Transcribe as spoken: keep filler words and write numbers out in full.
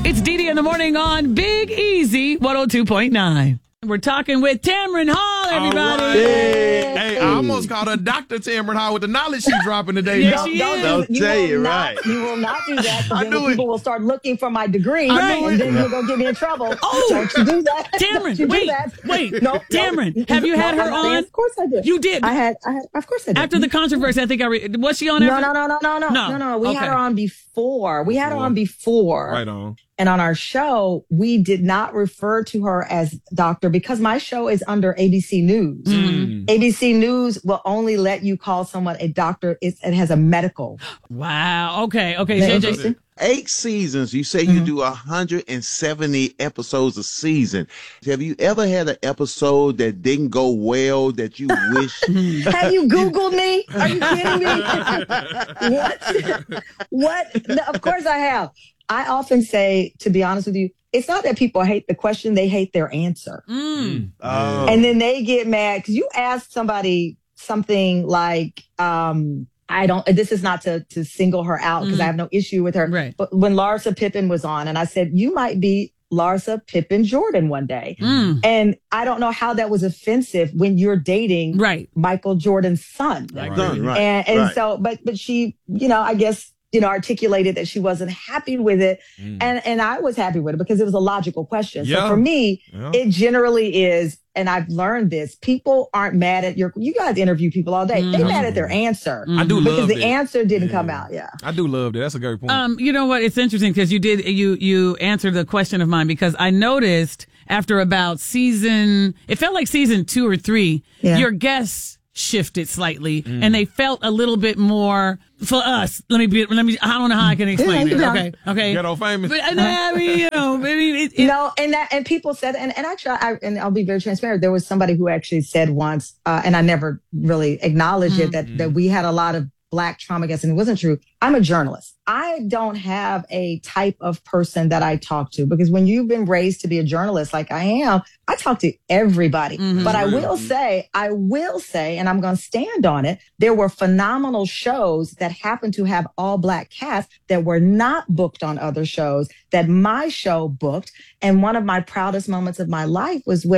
It's Dee Dee in the morning on Big Easy one oh two point nine. We're talking with Tamron Hall, everybody. Right. Hey, hey, I almost called her Doctor Tamron Hall with the knowledge she's dropping today. Yeah, don't, she don't, is. Don't you tell will you, not, right. You will not do that. I Then knew people it. will start looking for my degree, I knew and it. then you're gonna get me in trouble. Oh. Don't you do that? Tamron, Don't you wait, do that. wait. No, Tamron, no. have you had No, her I'm on? saying, Of course I did. You did. I had. I had. Of course I did. After the controversy, I think I re- was she on? no, every- no, no, no, no, no, No. no, no. We Okay. had her on before. We had her Before. on before. Right on. And on our show, we did not refer to her as doctor because my show is under A B C News. Mhm. A B C News will only let you call someone a doctor. It's, it has a medical. Wow. Okay. Okay. Isn't that J J. interesting? Eight seasons. You say Mhm. you do one hundred seventy episodes a season. Have you ever had an episode that didn't go well that you wish? Have you Googled me? Are you kidding me? What? What? No, of course I have. I often say, to be honest with you, it's not that people hate the question, they hate their answer. Mm. Oh. And then they get mad because you ask somebody something like, um, I don't, this is not to, to single her out because Mhm. I have no issue with her. Right. But when Larsa Pippen was on and I said, you might be Larsa Pippen Jordan one day. Mm. And I don't know how that was offensive when you're dating Right. Michael Jordan's son. Right. Done, right. And, and right. so, but, but she, you know, I guess, you know, articulated that she wasn't happy with it. Mm. And, and I was happy with it because it was a logical question. Yeah. So for me, Yeah. it generally is, and I've learned this, people aren't mad at your, you guys interview people all day. They're Mhm. mad at their answer I do because love the that. answer didn't Yeah. come out. Yeah. I do love that. That's a great point. Um, you know what? It's interesting because you did you you answered the question of mine because I noticed after about season, it felt like season two or three, Yeah. your guests shifted slightly Mm. and they felt a little bit more for us. Let me be. Let me. I don't know how I can explain Yeah, it. yeah. Okay. Okay. Ghetto famous. But I mean, you know, I mean, it, it, No, and that, and people said, and, and actually, I, and I'll be very transparent. There was somebody who actually said once, uh, and I never really acknowledged it, that, that we had a lot of Black trauma guests, and it wasn't true. I'm a journalist. I don't have a type of person that I talk to because when you've been raised to be a journalist like I am, I talk to everybody. Mhm. But I That's will real. say, I will say, and I'm going to stand on it, there were phenomenal shows that happened to have all Black casts that were not booked on other shows that my show booked. And one of my proudest moments of my life was when